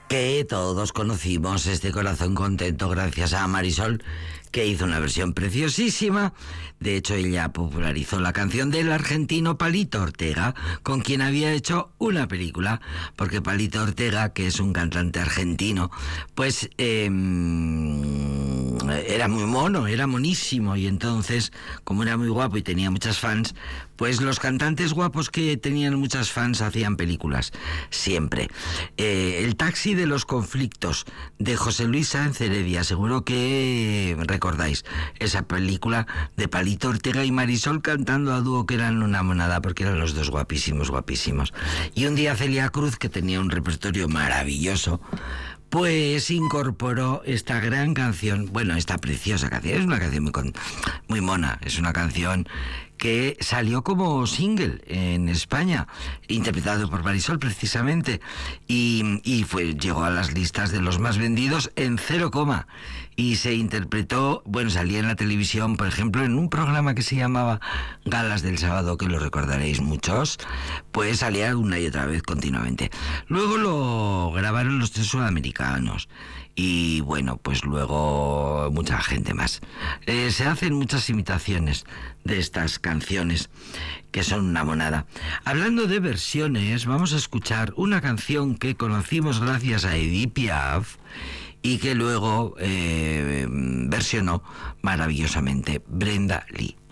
que todos conocimos este corazón contento gracias a Marisol, que hizo una versión preciosísima. De hecho, ella popularizó la canción del argentino Palito Ortega, con quien había hecho una película, porque Palito Ortega, que es un cantante argentino, pues era muy mono, era monísimo, y entonces, como era muy guapo y tenía muchas fans, pues los cantantes guapos que tenían muchas fans hacían películas, siempre. El taxi de los conflictos, de José Luis Sáenz Heredia, seguro que recordáis esa película de Palito Ortega y Marisol cantando a dúo, que eran una monada, porque eran los dos guapísimos, guapísimos. Y un día Celia Cruz, que tenía un repertorio maravilloso, pues incorporó esta gran canción, bueno, esta preciosa canción, es una canción muy mona, es una canción que salió como single en España, interpretado por Marisol precisamente, y llegó a las listas de los más vendidos en 0, y se interpretó, bueno, salía en la televisión, por ejemplo, en un programa que se llamaba Galas del Sábado, que lo recordaréis muchos, pues salía una y otra vez continuamente. Luego lo grabaron los Tres Sudamericanos, y bueno, pues luego mucha gente más. Se hacen muchas imitaciones de estas canciones, que son una monada. Hablando de versiones, vamos a escuchar una canción que conocimos gracias a Edith Piaf y que luego versionó maravillosamente Brenda Lee.